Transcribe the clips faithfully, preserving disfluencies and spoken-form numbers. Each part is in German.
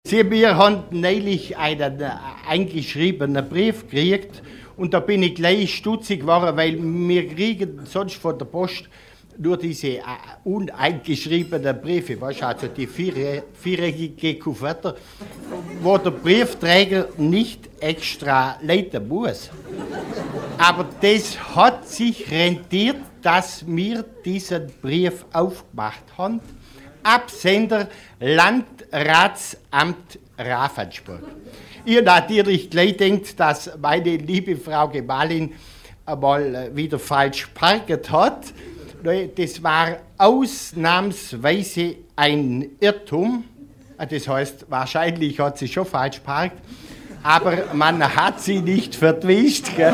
Sie, wir haben neulich einen äh, eingeschriebenen Brief gekriegt und da bin ich gleich stutzig geworden, weil wir kriegen sonst von der Post nur diese äh, uneingeschriebenen Briefe, weißt du, also die vier, viereckige Kuverte, wo der Briefträger nicht extra leiten muss. Aber das hat sich rentiert, dass wir diesen Brief aufgemacht haben. Absender Landratsamt Ravensburg. Ihr natürlich gleich denkt, dass meine liebe Frau Gemahlin einmal wieder falsch parket hat. Das war ausnahmsweise ein Irrtum. Das heißt, wahrscheinlich hat sie schon falsch parkt, aber man hat sie nicht vertwischt. Gell?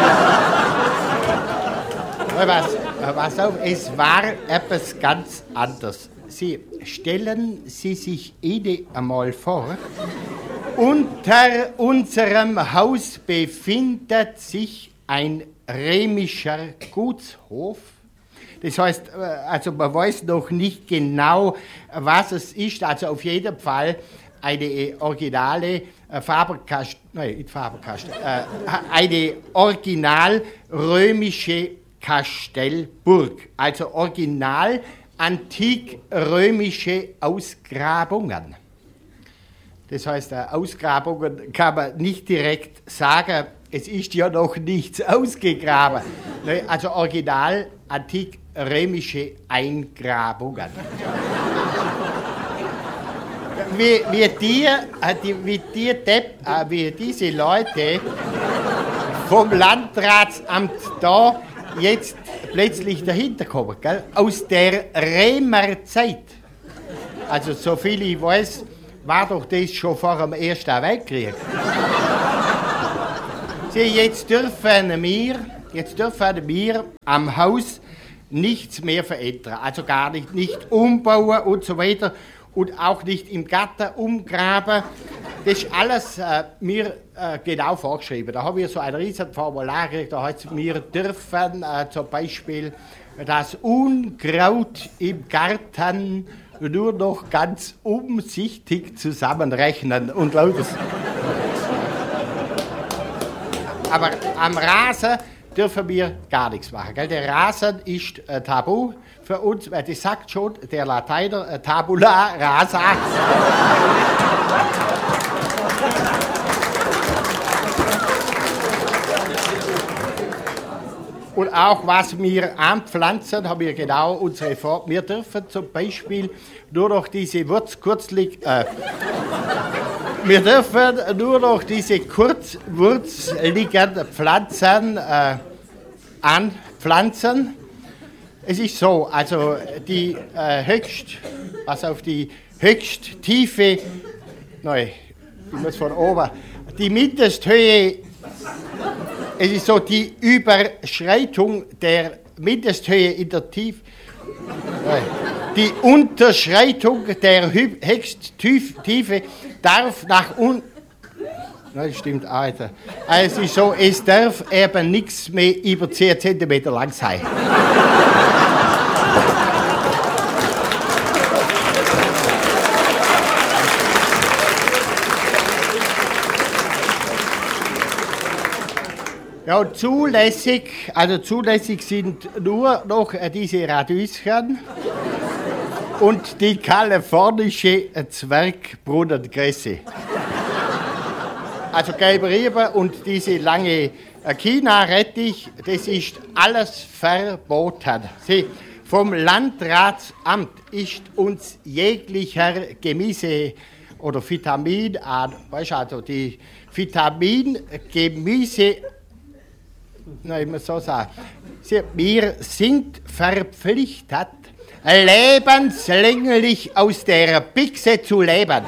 was, was auf, es war etwas ganz anderes. Sie stellen Sie sich Ede einmal vor, unter unserem Haus befindet sich ein römischer Gutshof. Das heißt, also man weiß noch nicht genau, was es ist. Also auf jeden Fall eine originale äh, Faberkast, nein, nicht Faberkast, äh, eine original römische Kastellburg. Also original antik-römische Ausgrabungen. Das heißt, äh, Ausgrabungen kann man nicht direkt sagen, es ist ja noch nichts ausgegraben. Also original antik-römische Eingrabungen. Wie, wie, die, wie, die Depp, wie diese Leute vom Landratsamt da jetzt plötzlich dahinter kommen, gell? Aus der Römerzeit. Also so viel ich weiß, war doch das schon vor dem Ersten Weltkrieg. Sie, jetzt dürfen wir, jetzt dürfen wir am Haus nichts mehr verändern. Also gar nicht, nicht umbauen und so weiter. Und auch nicht im Garten umgraben. Das ist alles äh, mir äh, genau vorgeschrieben. Da haben wir so ein riesen Formular gekriegt, da heißt es, wir dürfen äh, zum Beispiel das Unkraut im Garten nur noch ganz umsichtig zusammenrechnen und lauter. Aber am Rasen dürfen wir gar nichts machen. Gell? Der Rasen ist äh, tabu für uns, weil das sagt schon der Lateiner, äh, tabula rasa. Und auch was wir anpflanzen, haben wir genau unsere Form. Wir dürfen zum Beispiel nur noch diese wurzkurzlich, äh, wir dürfen nur noch diese kurzwurzeligen Pflanzen äh, anpflanzen. Es ist so, also die äh, höchst, also auf die höchst tiefe, nein, ich muss von oben, die Mindesthöhe, es ist so die Überschreitung der Mindesthöhe in der Tiefe, nein, die Unterschreitung der Höchsttiefe darf nach unten. Das stimmt, Alter. Also es ist so, es darf eben nichts mehr über zehn Zentimeter lang sein. Ja, und zulässig, also zulässig sind nur noch diese Radieschen und die kalifornische Zwergbrunnengräse. Also gelbe Reben und diese lange China-Rettich, das ist alles verboten. Sie, vom Landratsamt ist uns jeglicher Gemüse oder Vitamin, weißt du, also die Vitamin, Gemüse, na, ich muss so sagen, Sie, wir sind verpflichtet, lebenslänglich aus der Bichse zu leben.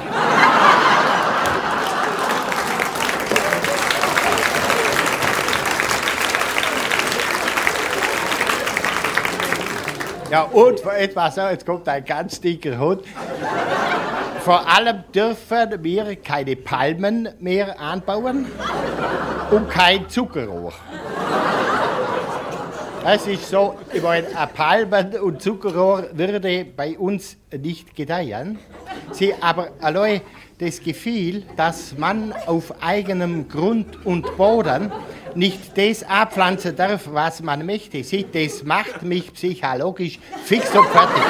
Ja, und vor etwas, jetzt kommt ein ganz dicker Hund. Vor allem dürfen wir keine Palmen mehr anbauen und kein Zuckerrohr. Es ist so, ich meine, Palmen und Zuckerrohr würde bei uns nicht gedeihen. Sie aber allein das Gefühl, dass man auf eigenem Grund und Boden nicht das abpflanzen darf, was man möchte. Sie, das macht mich psychologisch fix und fertig.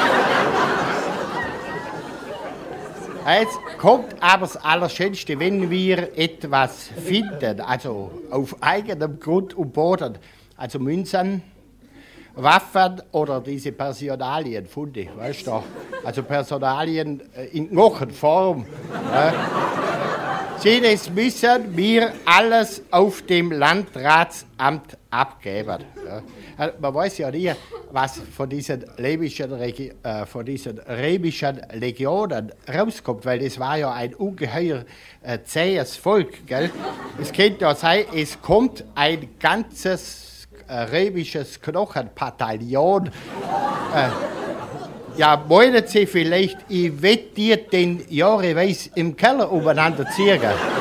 Jetzt kommt aber das Allerschönste, wenn wir etwas finden, also auf eigenem Grund und Boden, also Münzen, Waffen oder diese Personalienfunde, weißt du, also Personalien in Knochenform. Äh. Sie, das müssen wir alles auf dem Landratsamt abgeben. Ja. Man weiß ja nie, was von diesen lebischen, Regi- äh, von diesen römischen Legionen rauskommt, weil das war ja ein ungeheuer äh, zähes Volk. Gell? Es könnte ja sein, es kommt ein ganzes äh, römisches Knochenbataillon. Äh, Ja, meinen Sie vielleicht, ich wette dir den jahreweise im Keller umeinander ziehen?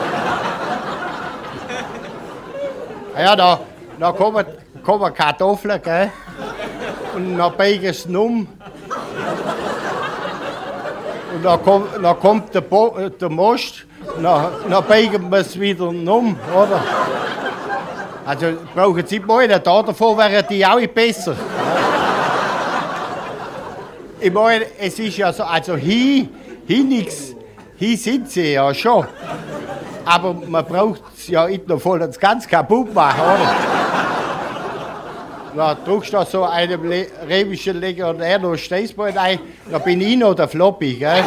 Ja, da, da kommen, kommen Kartoffeln, gell? Und dann biegen sie um. Und dann kommt, dann kommt der, Bo, äh, der Most, und dann, dann biegen wir es wieder um, oder? Also brauchen Sie meinen, da davon wären die auch besser. Ich meine, es ist ja so, also hier, hier nichts, hier sind sie ja schon. Aber man braucht es ja nicht noch voll und ganz kaputt machen, oder? Da drückst du so einem Le- römischen Legionär noch Steißbein ein, da bin ich noch der Floppy, gell?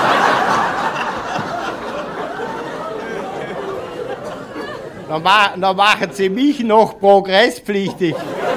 Dann, ma- dann machen sie mich noch progresspflichtig.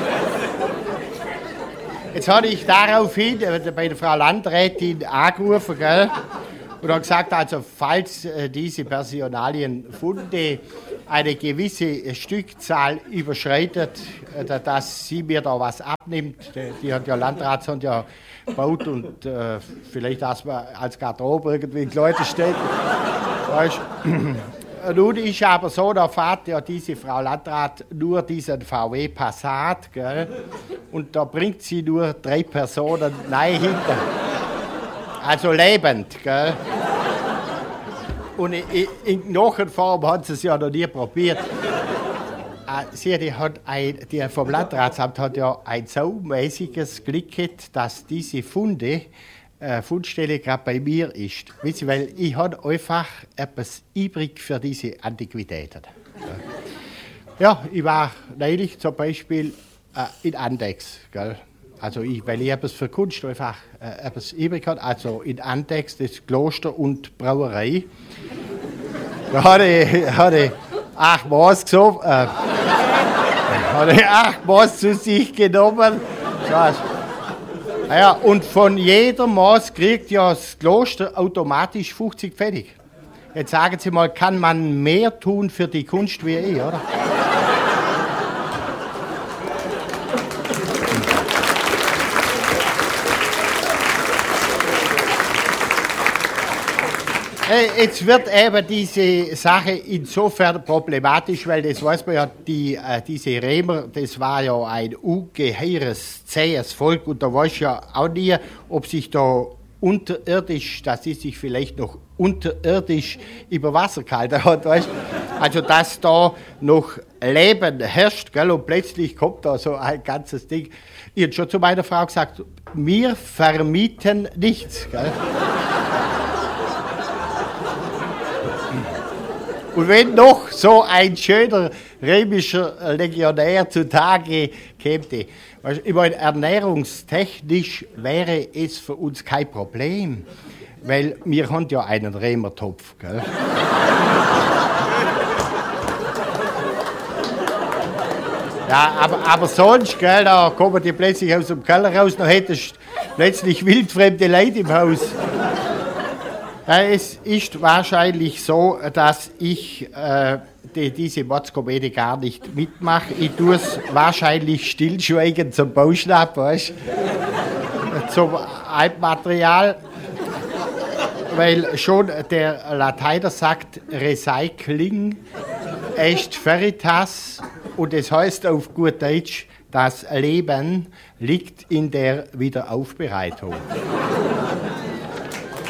Jetzt habe ich daraufhin bei der Frau Landrätin angerufen, gell, und habe gesagt, also falls äh, diese Personalienfunde eine gewisse Stückzahl überschreitet, äh, dass sie mir da was abnimmt. Die, die hat ja Landrat hat ja gebaut und äh, vielleicht, dass man als Garderobe irgendwie die Leute steht. Weißt, nun ist aber so, da fährt ja diese Frau Landrat nur diesen V W Passat, gell? Und da bringt sie nur drei Personen nein hinter. Also lebend, gell? Und in, in Knochenform hat sie es ja noch nie probiert. Sie, die hat ein, die vom Landratsamt hat ja ein so mäßiges Glück gehabt, dass diese Funde Äh, Fundstelle gerade bei mir ist. Wisst ihr, weil ich habe einfach etwas übrig für diese Antiquitäten. Ja, ich war neulich zum Beispiel äh, in Andex. Gell? Also ich, weil ich etwas für Kunst einfach äh, etwas übrig habe. Also in Andex, das Kloster und Brauerei. Da hatte ich, hatte ich acht Maß gesoffen, äh, hatte ich acht Maß zu sich genommen. So, ja, und von jedem Maß kriegt ja das Kloster automatisch fünfzig Pfennig. Jetzt sagen Sie mal, kann man mehr tun für die Kunst wie ich, oder? Jetzt wird eben diese Sache insofern problematisch, weil das weiß man ja, die, äh, diese Römer, das war ja ein ungeheures, zähes Volk und da weiß ja auch nie, ob sich da unterirdisch, dass sie sich vielleicht noch unterirdisch über Wasser gehalten hat, weißt? Also dass da noch Leben herrscht, gell? Und plötzlich kommt da so ein ganzes Ding. Ich habe schon zu meiner Frau gesagt, wir vermieten nichts, gell? Und wenn noch so ein schöner römischer Legionär zutage käme, ich meine, ernährungstechnisch wäre es für uns kein Problem, weil wir haben ja einen Römertopf, gell? Ja, aber, aber sonst, gell, da kommen die plötzlich aus dem Keller raus, dann hättest du plötzlich wildfremde Leute im Haus. Ja, es ist wahrscheinlich so, dass ich äh, die, diese Mordskomödie gar nicht mitmache. Ich tue es wahrscheinlich stillschweigend zum Bauschnapp, weißt? Zum Altmaterial, weil schon der Lateiner sagt Recycling est veritas und das heißt auf gut Deutsch, Das Leben liegt in der Wiederaufbereitung.